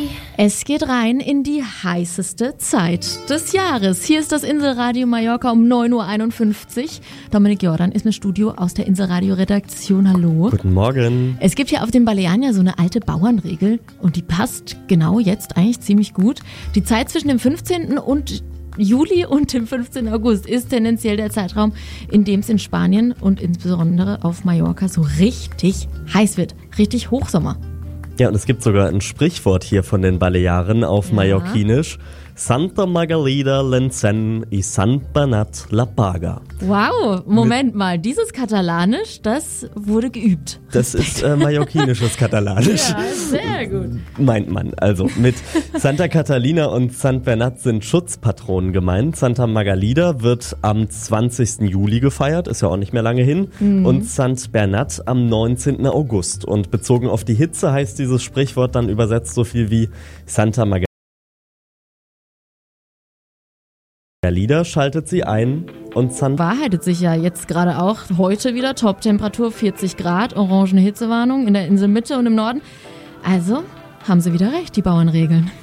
Es geht rein in die heißeste Zeit des Jahres. Hier ist das Inselradio Mallorca um 9.51 Uhr. Dominik Jordan ist im Studio aus der Inselradio-Redaktion. Hallo. Guten Morgen. Es gibt hier auf den Balearen ja so eine alte Bauernregel und die passt genau jetzt eigentlich ziemlich gut. Die Zeit zwischen dem 15. und Juli und dem 15. August ist tendenziell der Zeitraum, in dem es in Spanien und insbesondere auf Mallorca so richtig heiß wird. Richtig Hochsommer. Ja, und es gibt sogar ein Sprichwort hier von den Balearen auf Mallorquinisch. Santa Margalida l'Encén y Sant Bernat la Paga. Wow, Moment mal, dieses Katalanisch, das wurde geübt. Das ist mallorquinisches Katalanisch. Ja, sehr gut. Meint man. Also mit Santa Catalina und Sant Bernat sind Schutzpatronen gemeint. Santa Margalida wird am 20. Juli gefeiert, ist ja auch nicht mehr lange hin. Und Sant Bernat am 19. August. Und bezogen auf die Hitze heißt dieses Sprichwort dann übersetzt so viel wie Santa Margalida schaltet sie ein und Wahrheitet sich ja jetzt gerade auch heute wieder. Top-Temperatur 40 Grad, orangene Hitzewarnung in der Inselmitte und im Norden. Also haben sie wieder recht, die Bauernregeln.